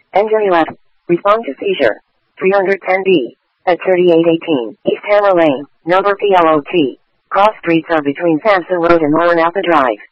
Engine 11. Respond to seizure. 310B. At 3818 East Hammer Lane, number PLOT. Cross streets are between Sampson Road and Maranatha Drive.